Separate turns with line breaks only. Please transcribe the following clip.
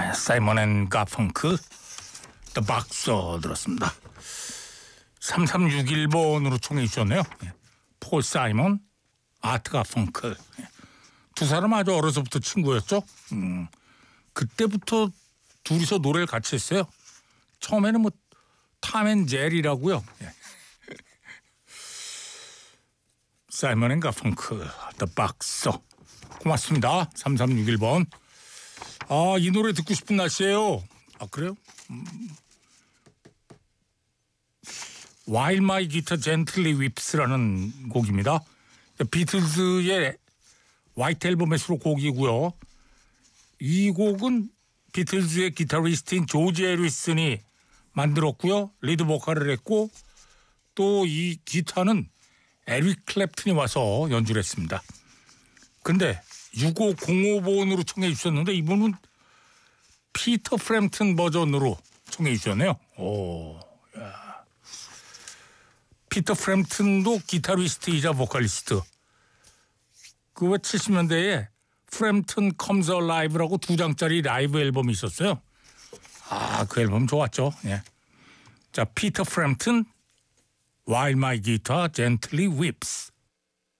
사이먼 앤 가펑크 The Boxer 들었습니다. 3361번으로 청해 주셨네요. 폴 사이먼, 아트 가펑크. 두 사람 아주 어려서부터 친구였죠. 그때부터 둘이서 노래를 같이 했어요. 처음에는 뭐 탐 앤 제리라고요. 사이먼 앤 가펑크 The Boxer. 고맙습니다. 3361번. 이 노래 듣고 싶은 날씨예요. 그래요? While My Guitar Gently Weeps라는 곡입니다. 비틀즈의 화이트 앨범의 수록곡이고요. 이 곡은 비틀즈의 기타리스트인 조지 해리슨이 만들었고요. 리드 보컬을 했고 또 이 기타는 에릭 클랩튼이 와서 연주를 했습니다. 근데 6505번으로 청해 주셨는데 이분은 피터 프램튼 버전으로 청해 주셨네요. 피터 프램튼도 기타리스트이자 보컬리스트. 그 왜 70년대에 프램튼 컴즈 얼라이브라고 2장짜리 라이브 앨범이 있었어요. 그 앨범 좋았죠. 자, 피터 프램튼 While My Guitar Gently Weeps.